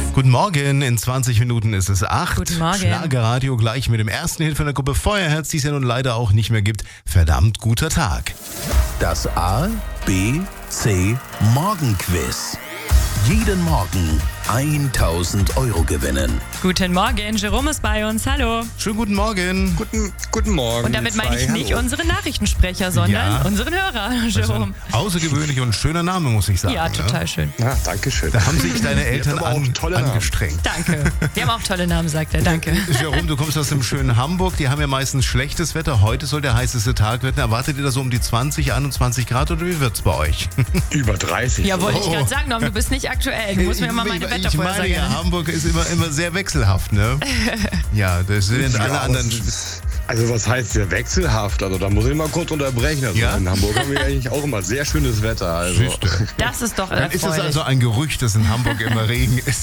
Guten Morgen, in 20 Minuten ist es 8. Guten Morgen. Schlagerradio gleich mit dem ersten Hit von der Gruppe Feuerherz, die es ja nun leider auch nicht mehr gibt. Verdammt guter Tag. Das A, B, C Morgenquiz. Jeden Morgen 1.000 € gewinnen. Guten Morgen, Jerome ist bei uns, hallo. Schönen guten Morgen. Guten Morgen. Und damit meine ich nicht Hallo. unseren Nachrichtensprecher, sondern Ja. unseren Hörer, Also Jerome. ein außergewöhnlicher und schöner Name, muss ich sagen. Ja, total schön. Ja, danke schön. Da haben sich deine Eltern aber auch tolle Namen. angestrengt. Danke. Wir haben auch tolle Namen, sagt er, danke. Jerome, du kommst aus dem schönen Hamburg. Die haben ja meistens schlechtes Wetter. Heute soll der heißeste Tag werden. Erwartet ihr da so um die 20, 21 Grad oder wie wird's bei euch? Über 30. Ja, wollte ich Oh. gerade sagen, Norm, du bist nicht aktuell. Du musst mir mal meine Ich meine Wettervorhersage ja, Hamburg ist immer sehr wechselhaft, ne? Ja, das sind Ja, alle anderen. Also was heißt der wechselhaft? Also da muss ich mal kurz unterbrechen. Also Ja? in Hamburg haben wir eigentlich auch immer sehr schönes Wetter. Also. Das ist doch Dann ist es erfreulich. also ein Gerücht, dass in Hamburg immer Regen ist.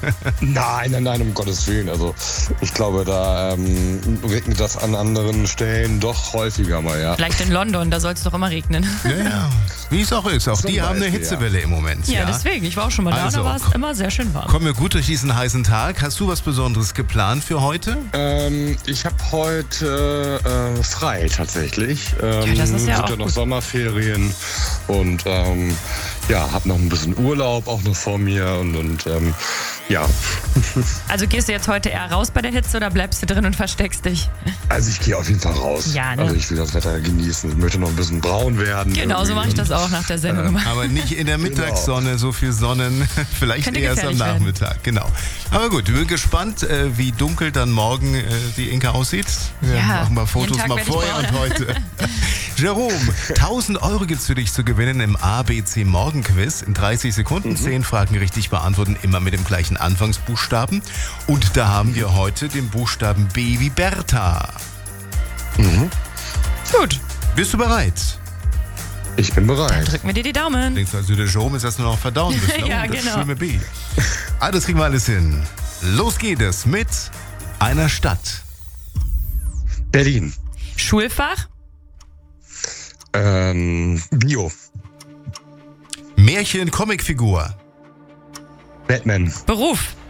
Nein, um Gottes Willen. Also ich glaube, da regnet das an anderen Stellen doch häufiger mal, ja. Vielleicht in London, da soll es doch immer regnen. Ja, wie es auch ist. Auch Zum die haben eine Beispiel, Hitzewelle im Moment. Ja, deswegen. Ich war auch schon mal da, Also, da war es immer sehr schön warm. Kommen wir gut durch diesen heißen Tag. Hast du was Besonderes geplant für heute? Ich habe heute frei tatsächlich. das ist ja sind auch ja noch gut. Sommerferien und habe noch ein bisschen Urlaub auch noch vor mir und ja. Also gehst du jetzt heute eher raus bei der Hitze oder bleibst du drin und versteckst dich? Also ich gehe auf jeden Fall raus. Ja, ne? Also ich will das Wetter genießen. Ich möchte noch ein bisschen braun werden. Genau, so mache ich das auch nach der Sendung immer. Aber nicht in der Mittagssonne, so viel Sonnen. Vielleicht Könnte erst am gefährlich werden. Nachmittag. Genau. Aber gut, wir sind gespannt, wie dunkel dann morgen die Inka aussieht. Wir Ja, machen mal jeden Fotos Tag mal werd ich vorher und brauner. heute. Jerome, 1.000 € gibt's für dich zu gewinnen im ABC Morgenquiz. In 30 Sekunden 10 Fragen richtig beantworten, immer mit dem gleichen Anfangsbuchstaben. Und da haben wir heute den Buchstaben B wie Bertha. Gut, Bist du bereit? Ich bin bereit. drücken wir dir die Daumen. Denkst du also, der Jerome ist erst nur noch verdauen müssen? Ja, das genau. schlimme B. Das kriegen wir alles hin. Los geht es mit einer Stadt. Berlin. Schulfach, Bio. Märchen-Comicfigur. Batman. Beruf,